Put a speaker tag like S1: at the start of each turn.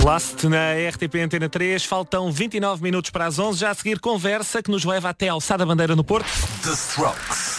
S1: Last na RTP Antena 3, faltam 29 minutos para as 11, já a seguir conversa que nos leva até a Alçada Bandeira no Porto.
S2: The Strokes.